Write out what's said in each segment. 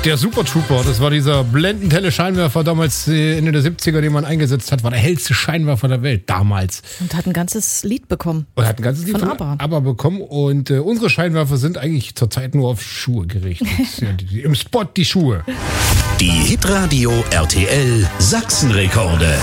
Der Super Trooper, das war dieser blendendhelle Scheinwerfer damals Ende der 70er, den man eingesetzt hat, war der hellste Scheinwerfer der Welt damals. Und hat ein ganzes Lied bekommen. Und hat ein ganzes Lied von ABBA bekommen. Und unsere Scheinwerfer sind eigentlich zurzeit nur auf Schuhe gerichtet. Im Spot die Schuhe. Die Hitradio RTL Sachsenrekorde.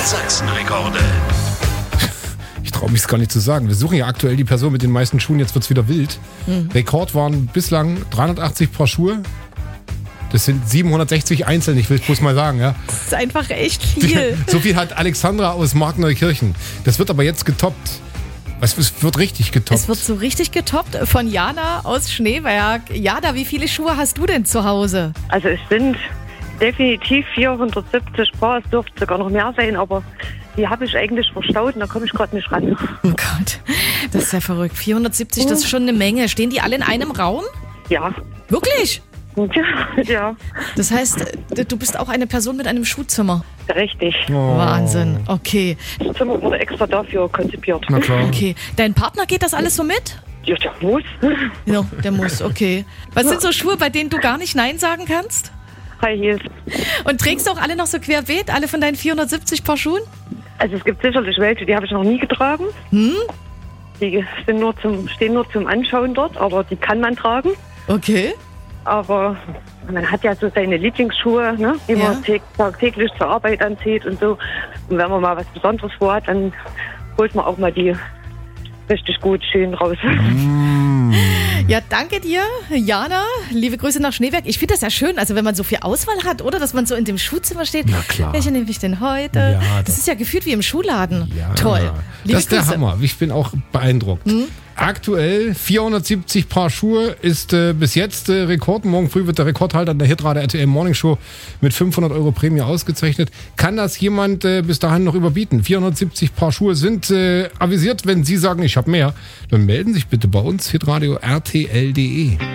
Ich traue mich es gar nicht zu sagen. Wir suchen ja aktuell die Person mit den meisten Schuhen. Jetzt wird es wieder wild. Rekord waren bislang 380 Paar Schuhe. Das sind 760 einzeln, ich will es bloß mal sagen. Ja. Das ist einfach echt viel. So viel hat Alexandra aus Markneukirchen. Das wird aber jetzt getoppt. Es wird richtig getoppt. Es wird so richtig getoppt von Jana aus Schneeberg. Jana, wie viele Schuhe hast du denn zu Hause? Also es sind definitiv 470 Paar, es dürfte sogar noch mehr sein, aber die habe ich eigentlich verstaut und da komme ich gerade nicht ran. Oh Gott, das ist ja verrückt. 470, das ist schon eine Menge. Stehen die alle in einem Raum? Ja. Wirklich? Ja. Das heißt, du bist auch eine Person mit einem Schuhzimmer. Richtig. Oh. Wahnsinn, okay. Das Zimmer wurde extra dafür konzipiert. Na klar. Okay. Dein Partner, geht das alles so mit? Ja, der muss. Ja, der muss, okay. Was sind so Schuhe, bei denen du gar nicht Nein sagen kannst? High Heels. Und trägst du auch alle noch so querbeet, alle von deinen 470 Paar Schuhen? Also es gibt sicherlich welche, die habe ich noch nie getragen. Die stehen nur zum Anschauen dort, aber die kann man tragen. Okay. Aber man hat ja so seine Lieblingsschuhe, ne, die man tagtäglich zur Arbeit anzieht und so. Und wenn man mal was Besonderes vorhat, dann holt man auch mal die richtig gut schön raus. Ja, danke dir, Jana. Liebe Grüße nach Schneeberg. Ich finde das ja schön, also wenn man so viel Auswahl hat, oder? Dass man so in dem Schuhzimmer steht. Na klar. Welche nehme ich denn heute? Ja, das ist ja gefühlt wie im Schuhladen. Ja. Toll. Liebe Das ist der Grüße. Hammer. Ich bin auch beeindruckt. Aktuell 470 Paar Schuhe ist bis jetzt Rekord. Morgen früh wird der Rekordhalter in der Hitradio RTL Morning Show mit 500 € Prämie ausgezeichnet. Kann das jemand bis dahin noch überbieten? 470 Paar Schuhe sind avisiert. Wenn Sie sagen, ich habe mehr, dann melden Sie sich bitte bei uns, hitradio RTL.de.